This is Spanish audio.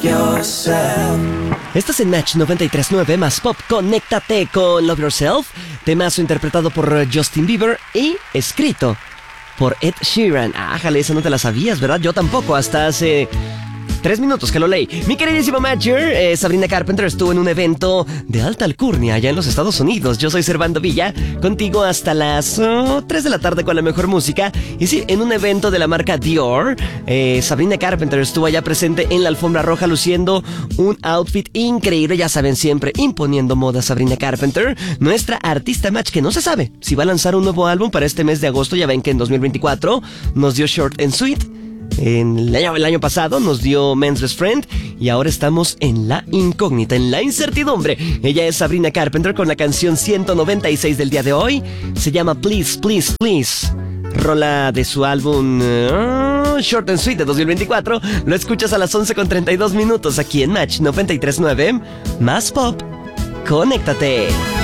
Love Yourself. Estás en Match 93.9 más Pop. Conéctate con Love Yourself, temazo interpretado por Justin Bieber y escrito por Ed Sheeran. Ájale, esa no te la sabías, ¿verdad? Yo tampoco, hasta hace 3 minutos que lo leí. Mi queridísimo Matcher, Sabrina Carpenter estuvo en un evento de alta alcurnia allá en los Estados Unidos. Yo soy Servando Villa, contigo hasta las 3 de la tarde con la mejor música. Y sí, en un evento de la marca Dior, Sabrina Carpenter estuvo allá presente en la alfombra roja luciendo un outfit increíble. Ya saben, siempre imponiendo moda Sabrina Carpenter, nuestra artista Match que no se sabe si va a lanzar un nuevo álbum para este mes de agosto. Ya ven que en 2024 nos dio Short and Sweet. El año pasado nos dio Men's Best Friend y ahora estamos en la incógnita, en la incertidumbre. Ella es Sabrina Carpenter con la canción 196 del día de hoy. Se llama Please, Please, Please. Rola de su álbum Short and Sweet de 2024. Lo escuchas a las 11:32 aquí en Match 93.9 más Pop. Conéctate.